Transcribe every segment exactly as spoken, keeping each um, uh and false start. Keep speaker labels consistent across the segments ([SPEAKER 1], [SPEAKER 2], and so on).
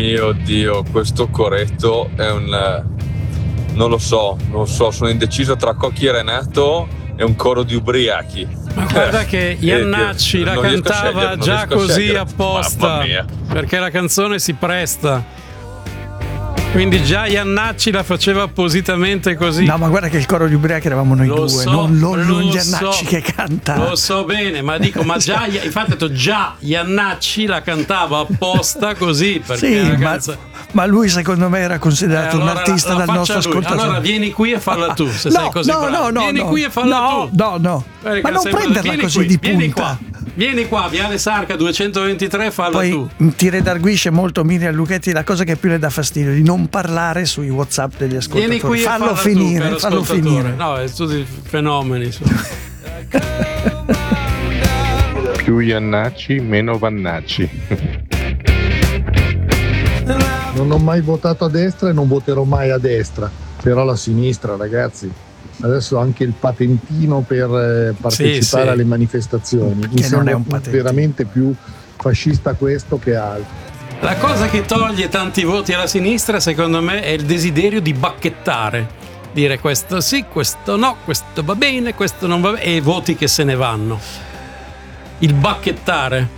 [SPEAKER 1] mio Dio, questo coretto è un... non lo so, non lo so, sono indeciso tra Cocchi e Renato e un coro di ubriachi.
[SPEAKER 2] Ma guarda che Iannacci la cantava già così apposta, perché la canzone si presta. Quindi già Iannacci la faceva appositamente così.
[SPEAKER 3] No, ma guarda che il coro di ubriachi eravamo noi
[SPEAKER 2] lo
[SPEAKER 3] due,
[SPEAKER 2] so,
[SPEAKER 3] non, non
[SPEAKER 2] lo
[SPEAKER 3] Iannacci
[SPEAKER 2] so,
[SPEAKER 3] che canta.
[SPEAKER 2] Lo so bene, ma dico, ma già, infatti ho detto già Iannacci la cantava apposta così, perché
[SPEAKER 3] sì, ma,
[SPEAKER 2] canza...
[SPEAKER 3] ma lui secondo me era considerato
[SPEAKER 2] eh, allora
[SPEAKER 3] un artista
[SPEAKER 2] la, la
[SPEAKER 3] dal nostro
[SPEAKER 2] lui.
[SPEAKER 3] ascoltatore.
[SPEAKER 2] Allora vieni qui e falla tu, se
[SPEAKER 3] no,
[SPEAKER 2] sei così
[SPEAKER 3] no,
[SPEAKER 2] bravo.
[SPEAKER 3] No, no,
[SPEAKER 2] vieni
[SPEAKER 3] no,
[SPEAKER 2] qui e falla
[SPEAKER 3] no,
[SPEAKER 2] tu.
[SPEAKER 3] No, no,
[SPEAKER 2] Perché
[SPEAKER 3] ma non prenderla
[SPEAKER 2] vieni
[SPEAKER 3] così
[SPEAKER 2] qui,
[SPEAKER 3] di
[SPEAKER 2] vieni
[SPEAKER 3] punta.
[SPEAKER 2] Qua. Vieni qua, Viale Sarca duecentoventitré, falla
[SPEAKER 3] Poi
[SPEAKER 2] tu.
[SPEAKER 3] ti redarguisce molto Miriam Lucchetti, la cosa che più le dà fastidio di non parlare sui WhatsApp degli ascoltatori.
[SPEAKER 2] Vieni qui
[SPEAKER 3] fallo
[SPEAKER 2] e
[SPEAKER 3] finire,
[SPEAKER 2] tu,
[SPEAKER 3] fallo finire.
[SPEAKER 2] No, è tutti fenomeni.
[SPEAKER 4] Più Iannacci, meno Vannacci.
[SPEAKER 5] Non ho mai votato a destra e non voterò mai a destra, però la sinistra, ragazzi. Adesso anche il patentino per eh, partecipare
[SPEAKER 2] sì, sì.
[SPEAKER 5] alle manifestazioni. Mi
[SPEAKER 3] che non è un
[SPEAKER 5] sembra
[SPEAKER 3] patentino.
[SPEAKER 5] veramente più fascista questo che altro.
[SPEAKER 2] La cosa che toglie tanti voti alla sinistra, secondo me, è il desiderio di bacchettare. Dire questo sì, questo no, questo va bene, questo non va bene, e voti che se ne vanno. Il bacchettare.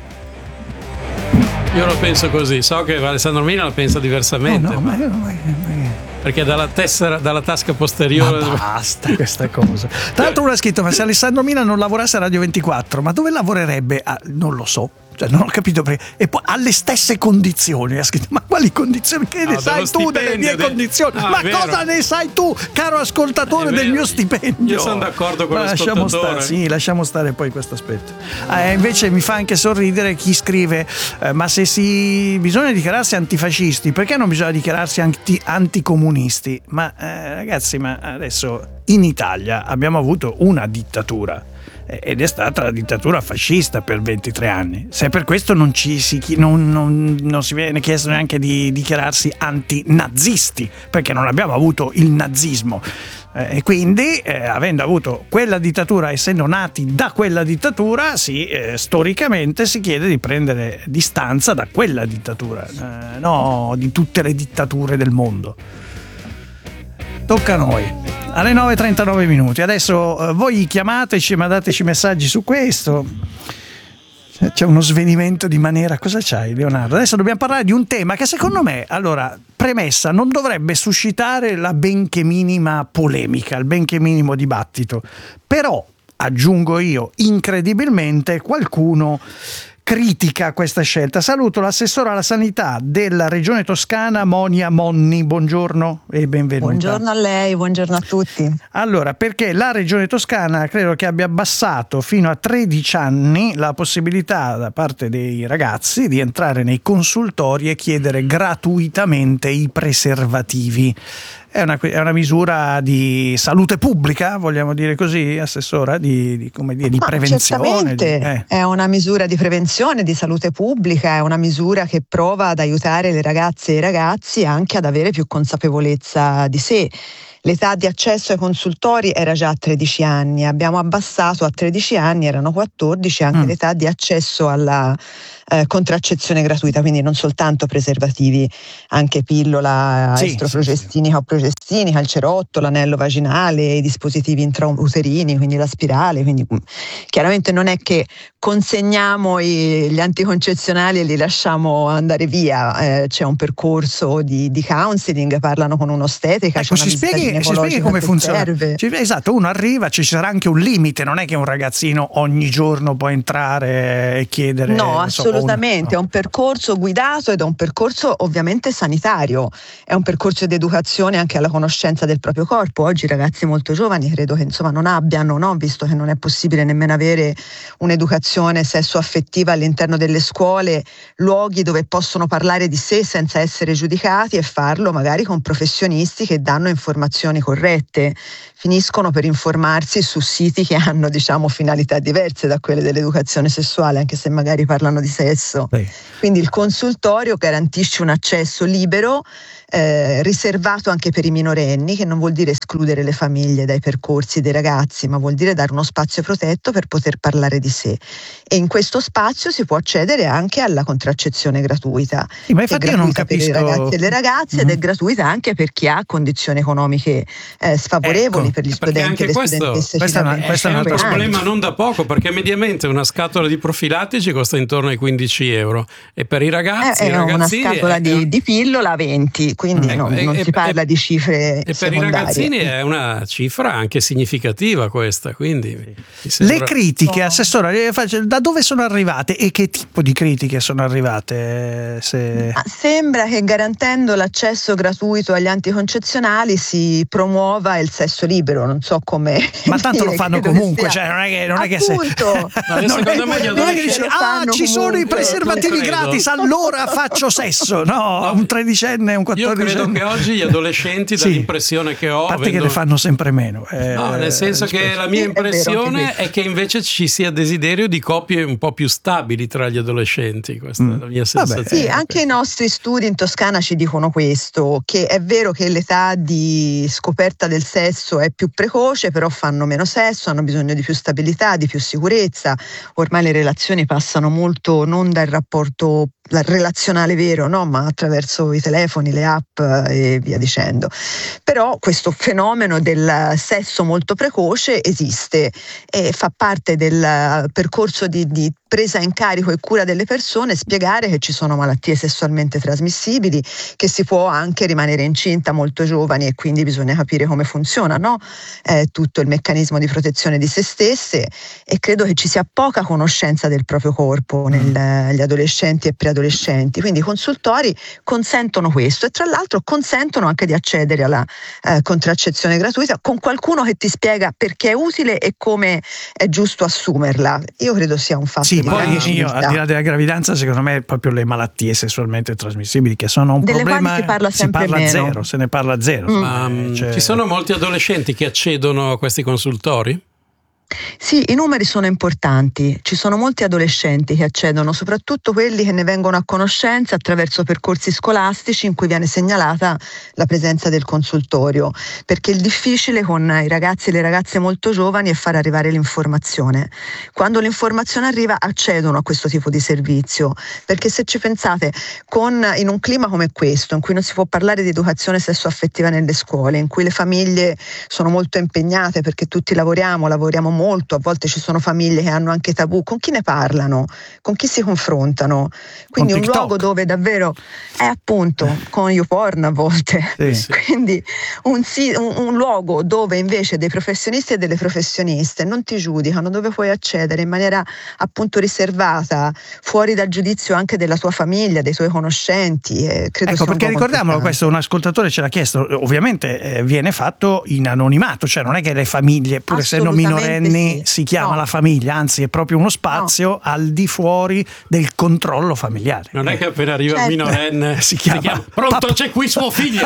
[SPEAKER 2] Io lo penso così, so che Alessandro Mina la pensa diversamente.
[SPEAKER 3] No, no,
[SPEAKER 2] ma...
[SPEAKER 3] ma, ma, ma...
[SPEAKER 2] Perché dalla tessera, dalla tasca posteriore.
[SPEAKER 3] Ma basta questa cosa. Tra l'altro uno ha scritto: ma se Alessandro Mina non lavorasse a Radio ventiquattro, ma dove lavorerebbe? Ah, non lo so. Cioè, non ho capito perché. E poi alle stesse condizioni ha scritto: ma quali condizioni? Che ne
[SPEAKER 2] no,
[SPEAKER 3] sai tu delle mie
[SPEAKER 2] de...
[SPEAKER 3] condizioni?
[SPEAKER 2] No,
[SPEAKER 3] ma cosa ne sai tu, caro ascoltatore, del mio stipendio?
[SPEAKER 2] Io sono d'accordo con
[SPEAKER 3] ma lasciamo
[SPEAKER 2] l'ascoltatore.
[SPEAKER 3] stare, sì, lasciamo stare poi questo aspetto. Eh, invece mi fa anche sorridere chi scrive: eh, ma se si bisogna dichiararsi antifascisti, perché non bisogna dichiararsi anti, anticomunisti? Ma eh, ragazzi, ma adesso in Italia abbiamo avuto una dittatura. Ed è stata la dittatura fascista per ventitré anni. Se per questo non ci si, non, non, non si viene chiesto neanche di dichiararsi antinazisti, perché non abbiamo avuto il nazismo. Eh, e quindi, eh, avendo avuto quella dittatura, essendo nati da quella dittatura, sì, eh, storicamente si chiede di prendere distanza da quella dittatura, eh, no di tutte le dittature del mondo. Tocca a noi. Alle nove e trentanove minuti. Adesso eh, voi chiamateci, mandateci messaggi su questo. C'è uno svenimento di maniera. Cosa c'hai, Leonardo? Adesso dobbiamo parlare di un tema che secondo me, allora, premessa, non dovrebbe suscitare la benché minima polemica, il benché minimo dibattito. Però, aggiungo io, incredibilmente qualcuno critica questa scelta. Saluto l'assessore alla sanità della regione toscana, Monia Monni. Buongiorno e benvenuta.
[SPEAKER 6] Buongiorno a lei, buongiorno a tutti.
[SPEAKER 3] Allora, perché la regione toscana credo che abbia abbassato fino a tredici anni la possibilità da parte dei ragazzi di entrare nei consultori e chiedere gratuitamente i preservativi. È una, è una misura di salute pubblica, vogliamo dire così, assessora, di, di, come dire, di
[SPEAKER 6] Ma
[SPEAKER 3] prevenzione.
[SPEAKER 6] Certamente
[SPEAKER 3] di, eh.
[SPEAKER 6] è una misura di prevenzione, di salute pubblica, è una misura che prova ad aiutare le ragazze e i ragazzi anche ad avere più consapevolezza di sé. L'età di accesso ai consultori era già a tredici anni, abbiamo abbassato a tredici anni, erano quattordici anche mm. l'età di accesso alla eh, contraccezione gratuita, quindi non soltanto preservativi, anche pillola,
[SPEAKER 3] sì,
[SPEAKER 6] estroprogestinica o progestinica, il cerotto, l'anello vaginale, i dispositivi intrauterini, quindi la spirale, quindi chiaramente non è che consegniamo i, gli anticoncezionali e li lasciamo andare via, eh, c'è un percorso di, di counseling, parlano con un'ostetrica.
[SPEAKER 3] Ecco, ci spieghi, ci spieghi come funziona. Ci, esatto, uno arriva, ci sarà anche un limite, non è che un ragazzino ogni giorno può entrare e chiedere.
[SPEAKER 6] No,
[SPEAKER 3] insomma,
[SPEAKER 6] assolutamente,
[SPEAKER 3] un, no.
[SPEAKER 6] È un percorso guidato ed è un percorso ovviamente sanitario, è un percorso di educazione anche alla conoscenza del proprio corpo. Oggi i ragazzi molto giovani credo che insomma non abbiano, no? Visto che non è possibile nemmeno avere un'educazione sessuo-affettiva all'interno delle scuole, luoghi dove possono parlare di sé senza essere giudicati e farlo magari con professionisti che danno informazioni informazioni corrette, finiscono per informarsi su siti che hanno, diciamo, finalità diverse da quelle dell'educazione sessuale, anche se magari parlano di sesso.
[SPEAKER 3] Sì.
[SPEAKER 6] Quindi il consultorio garantisce un accesso libero, eh, riservato anche per i minorenni, che non vuol dire escludere le famiglie dai percorsi dei ragazzi, ma vuol dire dare uno spazio protetto per poter parlare di sé. E in questo spazio si può accedere anche alla contraccezione gratuita.
[SPEAKER 3] Sì, ma
[SPEAKER 6] È
[SPEAKER 3] infatti io non
[SPEAKER 6] gratuita per i
[SPEAKER 3] capisco.
[SPEAKER 6] ragazzi e le ragazze
[SPEAKER 3] Mhm.
[SPEAKER 6] ed è gratuita anche per chi ha condizioni economiche eh, sfavorevoli,
[SPEAKER 3] Ecco,
[SPEAKER 6] per gli
[SPEAKER 2] perché
[SPEAKER 6] studenti
[SPEAKER 2] anche
[SPEAKER 6] e le
[SPEAKER 2] questo-
[SPEAKER 6] studentesse
[SPEAKER 3] questa è una-
[SPEAKER 6] fino a
[SPEAKER 3] questa è
[SPEAKER 2] È un
[SPEAKER 3] un'altra
[SPEAKER 6] ventinove
[SPEAKER 2] problema
[SPEAKER 6] anni.
[SPEAKER 2] non da poco, perché mediamente una scatola di profilattici costa intorno ai quindici euro e per i ragazzi
[SPEAKER 6] Eh,
[SPEAKER 2] i
[SPEAKER 6] è una
[SPEAKER 2] ragazzini
[SPEAKER 6] scatola
[SPEAKER 2] è-
[SPEAKER 6] di, di pillola a venti, quindi
[SPEAKER 2] Ecco,
[SPEAKER 6] non,
[SPEAKER 2] e-
[SPEAKER 6] non
[SPEAKER 2] e-
[SPEAKER 6] si parla
[SPEAKER 2] e-
[SPEAKER 6] di cifre
[SPEAKER 2] e per i
[SPEAKER 6] secondarie.
[SPEAKER 2] ragazzini è una cifra anche significativa questa, quindi mi sembra-
[SPEAKER 3] Le critiche, Assessore, le faccio- da dove sono arrivate e che tipo di critiche sono arrivate? Se...
[SPEAKER 6] Ma sembra che garantendo l'accesso gratuito agli anticoncezionali si promuova il sesso libero, non so come.
[SPEAKER 3] Ma tanto lo
[SPEAKER 6] dire,
[SPEAKER 3] fanno
[SPEAKER 6] credo che
[SPEAKER 3] comunque,
[SPEAKER 6] sia-
[SPEAKER 3] cioè non è che, non è che se...
[SPEAKER 6] Appunto.
[SPEAKER 2] Ma
[SPEAKER 3] non
[SPEAKER 2] secondo
[SPEAKER 3] è-
[SPEAKER 2] me gli
[SPEAKER 3] non è che dici,
[SPEAKER 6] adolescenti lo
[SPEAKER 3] ah,
[SPEAKER 6] fanno
[SPEAKER 3] ci sono i
[SPEAKER 6] comunque."
[SPEAKER 3] preservativi
[SPEAKER 2] Non credo.
[SPEAKER 3] gratis, allora faccio sesso. No,
[SPEAKER 2] No,
[SPEAKER 3] un tredicenne, un
[SPEAKER 2] Io credo
[SPEAKER 3] quattordicenne.
[SPEAKER 2] che oggi gli adolescenti,
[SPEAKER 3] Sì.
[SPEAKER 2] dall'impressione che ho,
[SPEAKER 3] A parte che
[SPEAKER 2] avendo-
[SPEAKER 3] ne fanno sempre meno. eh,
[SPEAKER 2] No, nel senso che
[SPEAKER 3] rispetto-
[SPEAKER 2] la mia
[SPEAKER 6] Sì, è vero, anche
[SPEAKER 2] impressione
[SPEAKER 6] questo.
[SPEAKER 2] è che invece ci sia desiderio di coppie un po' più stabili tra gli adolescenti, questa
[SPEAKER 3] Mm.
[SPEAKER 2] è la mia
[SPEAKER 3] Vabbè.
[SPEAKER 2] sensazione.
[SPEAKER 6] Sì, anche i nostri studi in Toscana ci dicono questo, che è vero che l'età di scoperta del sesso è più precoce, però fanno meno sesso, hanno bisogno di più stabilità, di più sicurezza. Ormai le relazioni passano molto non dal rapporto relazionale vero, no? Ma attraverso i telefoni, le app e via dicendo. Però questo fenomeno del sesso molto precoce esiste e fa parte del percorso di, di presa in carico e cura delle persone, spiegare che ci sono malattie sessualmente trasmissibili, che si può anche rimanere incinta molto giovani e quindi bisogna capire come funziona, no? Eh, tutto il meccanismo di protezione di se stesse, e credo che ci sia poca conoscenza del proprio corpo negli adolescenti e preadolescenti, quindi i consultori consentono questo e tra l'altro consentono anche di accedere alla eh, contraccezione gratuita con qualcuno che ti spiega perché è utile e come è giusto assumerla. Io credo sia un fatto
[SPEAKER 3] Sì,
[SPEAKER 6] di
[SPEAKER 3] poi
[SPEAKER 6] grande
[SPEAKER 3] io,
[SPEAKER 6] civiltà.
[SPEAKER 3] al di là della gravidanza, secondo me proprio le malattie sessualmente trasmissibili che sono un
[SPEAKER 6] Delle
[SPEAKER 3] problema,
[SPEAKER 6] quali si parla sempre
[SPEAKER 3] parla
[SPEAKER 6] meno.
[SPEAKER 3] zero, se ne parla zero.
[SPEAKER 6] Mm.
[SPEAKER 2] Ma, mm,
[SPEAKER 3] Cioè-
[SPEAKER 2] ci sono molti adolescenti che accedono a questi consultori?
[SPEAKER 6] Sì, i numeri sono importanti, ci sono molti adolescenti che accedono, soprattutto quelli che ne vengono a conoscenza attraverso percorsi scolastici in cui viene segnalata la presenza del consultorio, perché il difficile con i ragazzi e le ragazze molto giovani è far arrivare l'informazione. Quando l'informazione arriva accedono a questo tipo di servizio, perché se ci pensate, con, in un clima come questo, in cui non si può parlare di educazione sessuaffettiva nelle scuole, in cui le famiglie sono molto impegnate perché tutti lavoriamo, lavoriamo molto, a volte ci sono famiglie che hanno anche tabù, con chi ne parlano? Con chi si confrontano? Quindi
[SPEAKER 3] Con
[SPEAKER 6] un
[SPEAKER 3] TikTok.
[SPEAKER 6] luogo dove davvero è appunto con YouPorn a volte.
[SPEAKER 3] Sì.
[SPEAKER 2] Sì.
[SPEAKER 6] Quindi un, si- un- un luogo dove invece dei professionisti e delle professioniste non ti giudicano, dove puoi accedere in maniera appunto riservata, fuori dal giudizio anche della tua famiglia, dei tuoi conoscenti. eh, credo
[SPEAKER 3] Ecco,
[SPEAKER 6] sia un
[SPEAKER 3] perché
[SPEAKER 6] luogo
[SPEAKER 3] ricordiamolo,
[SPEAKER 6] importante.
[SPEAKER 3] questo un ascoltatore ce l'ha chiesto, ovviamente eh, viene fatto in anonimato, cioè non è che le famiglie, pur essendo
[SPEAKER 6] Assolutamente
[SPEAKER 3] minorenni,
[SPEAKER 6] sì.
[SPEAKER 3] si chiama
[SPEAKER 6] No.
[SPEAKER 3] la famiglia, anzi è proprio uno spazio al di fuori del controllo familiare.
[SPEAKER 2] Non è che appena arriva
[SPEAKER 6] Certo.
[SPEAKER 2] il minorenne
[SPEAKER 3] Si chiama
[SPEAKER 2] pronto,
[SPEAKER 3] Pap-
[SPEAKER 2] c'è qui suo figlio.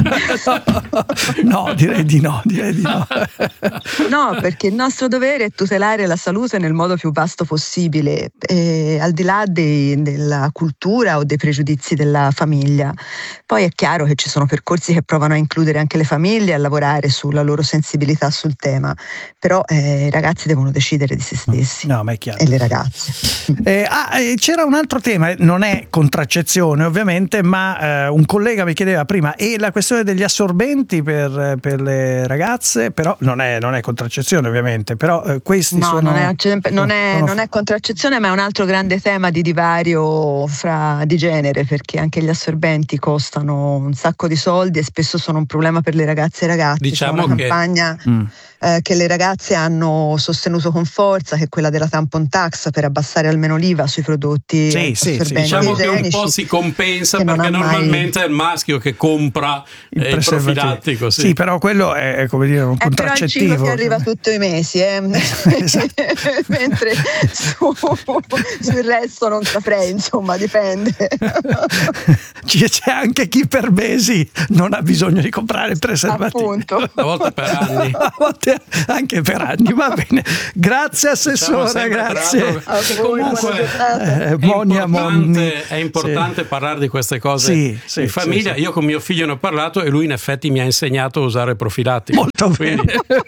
[SPEAKER 3] No, direi di no, direi di no.
[SPEAKER 6] No, perché il nostro dovere è tutelare la salute nel modo più vasto possibile, eh, al di là dei- della cultura o dei pregiudizi della famiglia. Poi è chiaro che ci sono percorsi che provano a includere anche le famiglie, a lavorare sulla loro sensibilità sul tema, però eh, i ragazzi devono decidere di se stessi.
[SPEAKER 3] No, ma è chiaro.
[SPEAKER 6] E le ragazze.
[SPEAKER 3] Eh, ah, eh, c'era un altro tema, non è contraccezione ovviamente, ma eh, un collega mi chiedeva prima, e la questione degli assorbenti per, per le ragazze, però non è, non è contraccezione ovviamente, però eh, questi
[SPEAKER 6] No,
[SPEAKER 3] sono...
[SPEAKER 6] non è, non, è,
[SPEAKER 3] sono-
[SPEAKER 6] non è contraccezione, ma è un altro grande tema di divario fra, di genere, perché anche gli assorbenti costano un sacco di soldi e spesso sono un problema per le ragazze e i ragazzi.
[SPEAKER 2] Diciamo
[SPEAKER 6] C'è una
[SPEAKER 2] che-
[SPEAKER 6] campagna
[SPEAKER 3] Mm.
[SPEAKER 6] eh, che le ragazze hanno abbiamo sostenuto con forza, che è quella della tampon tax, per abbassare almeno l'I V A sui prodotti
[SPEAKER 3] Sì, sì, sì.
[SPEAKER 2] Diciamo che un
[SPEAKER 6] igienici,
[SPEAKER 2] po' si compensa
[SPEAKER 6] che non
[SPEAKER 2] perché
[SPEAKER 6] ha mai-
[SPEAKER 2] normalmente è il maschio che compra
[SPEAKER 3] Il
[SPEAKER 2] eh, il
[SPEAKER 3] preservativo.
[SPEAKER 2] profilattico. Sì.
[SPEAKER 3] Sì, però quello è, è come dire un
[SPEAKER 6] È però il cibo
[SPEAKER 3] contraccettivo.
[SPEAKER 6] che arriva tutti i mesi, eh?
[SPEAKER 3] Esatto.
[SPEAKER 6] Mentre su, sul resto non saprei, insomma, dipende.
[SPEAKER 3] Ci- C'è anche chi per mesi non ha bisogno di comprare il preservativo.
[SPEAKER 6] Appunto.
[SPEAKER 2] A volte per anni.
[SPEAKER 3] A volte anche per anni, va bene. Grazie
[SPEAKER 2] Diciamo
[SPEAKER 3] Assessora,
[SPEAKER 2] sempre
[SPEAKER 3] grazie.
[SPEAKER 2] tra l'altro,
[SPEAKER 6] A voi, buona
[SPEAKER 2] comunque
[SPEAKER 6] giornata.
[SPEAKER 3] Eh,
[SPEAKER 2] è
[SPEAKER 3] Monia Monni.
[SPEAKER 2] importante, è importante parlare di queste cose
[SPEAKER 3] Sì, sì,
[SPEAKER 2] in famiglia.
[SPEAKER 3] sì, sì.
[SPEAKER 2] Io con mio figlio ne ho parlato e lui in effetti mi ha insegnato a usare profilattico.
[SPEAKER 3] Molto bene.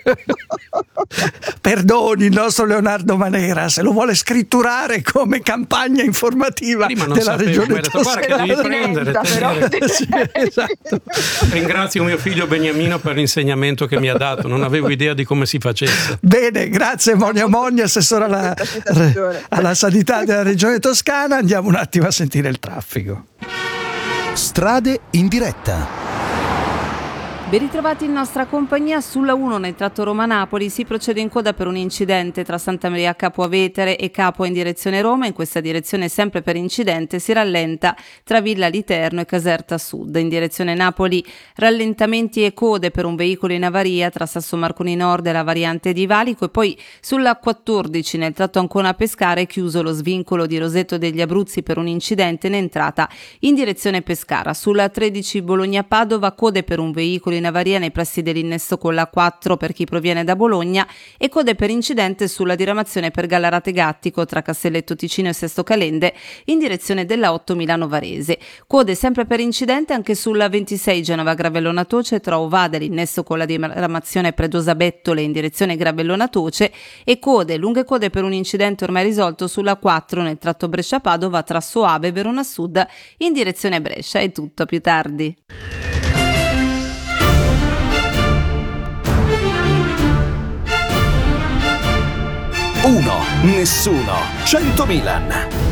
[SPEAKER 3] Perdoni il nostro Leonardo Manera, se lo vuole scritturare come campagna informativa
[SPEAKER 2] Prima non
[SPEAKER 3] della
[SPEAKER 2] sapevo,
[SPEAKER 3] regione
[SPEAKER 2] poi ho detto, guarda che devi
[SPEAKER 3] Toscana.
[SPEAKER 2] prendere,
[SPEAKER 6] Però-
[SPEAKER 2] tenere.
[SPEAKER 3] Sì, esatto.
[SPEAKER 2] Ringrazio mio figlio Beniamino per l'insegnamento che mi ha dato, non avevo idea di come si facesse.
[SPEAKER 3] Bene, grazie Monia Monni, assessore alla, alla sanità della regione Toscana. Andiamo un attimo a sentire il traffico.
[SPEAKER 7] Strade in diretta.
[SPEAKER 8] Ben ritrovati in nostra compagnia. Sulla uno nel tratto Roma-Napoli si procede in coda per un incidente tra Santa Maria Capua Vetere e Capua in direzione Roma. In questa direzione, sempre per incidente, si rallenta tra Villa Literno e Caserta Sud. In direzione Napoli rallentamenti e code per un veicolo in avaria tra Sassomarconi Nord e la variante di Valico, e poi sulla quattordici nel tratto Ancona-Pescara è chiuso lo svincolo di Roseto degli Abruzzi per un incidente in entrata in direzione Pescara. Sulla tredici Bologna-Padova code per un veicolo in avaria nei pressi dell'innesto con la quattro per chi proviene da Bologna, e code per incidente sulla diramazione per Gallarate Gattico tra Castelletto Ticino e Sesto Calende in direzione della otto Milano Varese. Code sempre per incidente anche sulla ventisei Genova Gravellona Toce tra Ovada e l'innesto con la diramazione Predosa Bettole in direzione Gravellona Toce, e code, lunghe code per un incidente ormai risolto sulla quattro nel tratto Brescia-Padova tra Soave e Verona Sud in direzione Brescia. È tutto, a più tardi.
[SPEAKER 7] uno, nessuno, cento Milan.